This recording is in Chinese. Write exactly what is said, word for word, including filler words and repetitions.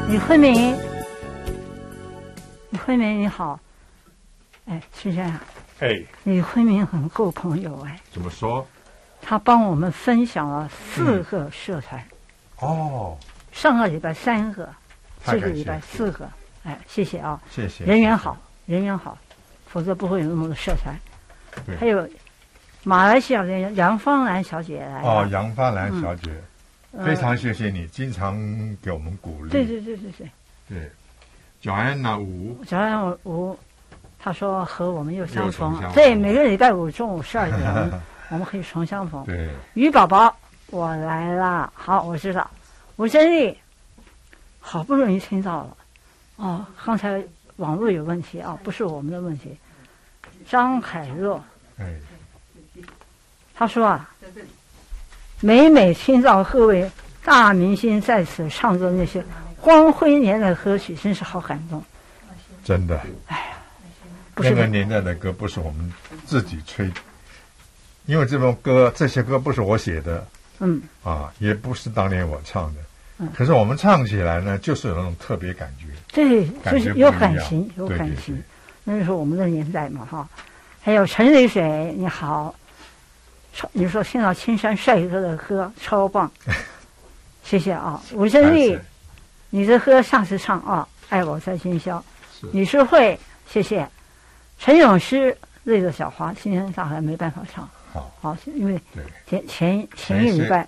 李慧明，李慧明你好，哎，是这样， 哎， 李慧明很够朋友哎， 怎么说？ 他帮我们分享了四个社团， 嗯、哦， 上个礼拜三个，这个礼拜四个，哎，谢谢啊， 谢谢， 人缘好，人缘好，否则不会有那么多社团。 对， 还有马来西亚的杨芳兰小姐来哦，杨芳兰小姐。嗯非常谢谢你， 呃、 经常给我们鼓励。 对对对对对。 对，小安娜吴， 小安吴，他说和我们又相逢。 相逢对，每个礼拜五中午十二点，我们可以重相逢。 对， 于宝宝，我来啦。好，我知道。吴真丽，好不容易听到了。哦，刚才网络有问题啊，不是我们的问题。张凯若， 哎， 他说啊。每每听到各位大明星在此唱作那些光辉年代的歌曲，真是好感动。 真的， 哎呀，不是那个年代的歌不是我们自己吹，因为这种歌这些歌不是我写的， 嗯， 啊，也不是当年我唱的， 嗯， 可是我们唱起来呢，就是有那种特别感觉。 对，就是有感情，有感情。 对对对， 那是我们的年代嘛，哈。还有陈水水，你好。你说听到青山帅哥的歌超棒，谢谢啊！吴真丽，你的歌下次唱啊，爱我在今宵。李世慧，谢谢。陈咏诗，泪的小花，今天大概没办法唱。 好， 好，因为前前前前一礼拜